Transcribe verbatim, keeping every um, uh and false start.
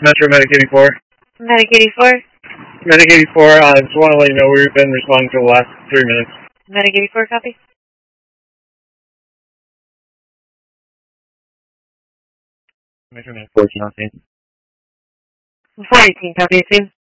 Metro Medic eighty-four. Medic eighty-four. Medic eighty-four, I uh, just want to let you know we've been responding for the last three minutes. Medic eighty-four, copy. Metro Medic fourteen on scene. four eighteen, copy, team.